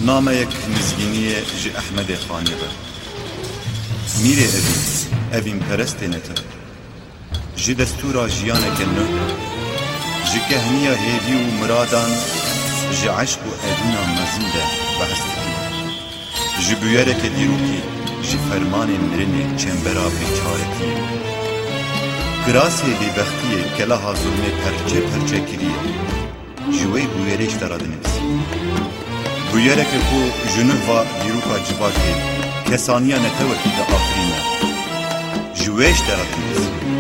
نامەیەک نزگینیە ji Ehmedê Xanê be. Mîrê evîn perestê netin. Ji destûra jiyaneke nû, ji kehniya hêvî û miradan, ji eşq û evîna mezin de behs dikin. Ji bûyereke dîrokî, ji fermanê mirinê çembera bêçaretiyê. Kirasê bêbextiyê keleha zulmê perçe perçe kiriye. Ji wê bûyerê ji te re dinivîsî. Bûyereke ku ji nûva dîroka civakê kesaniya netewekî de afirîne. Ji wê ji te re dinivîsî.